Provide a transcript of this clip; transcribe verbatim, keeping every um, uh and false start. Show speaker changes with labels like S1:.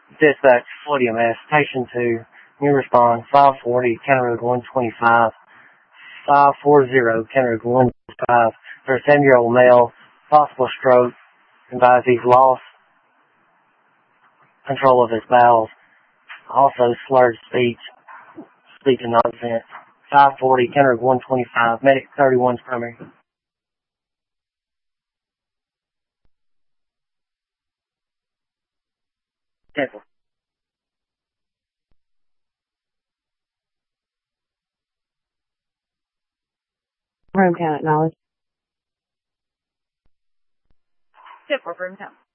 S1: Dispatch, Floyd E M S, Station two, new response, five forty, County Road one twenty-five, five forty, County Road one twenty-five, for a seven-year-old male, possible stroke, advise he's lost control of his bowels, also slurred speech, speech and nonsense, five forty, County Road one twenty-five, Medic thirty-one's primary. Temple.
S2: Room count acknowledged.
S3: Tip for room count.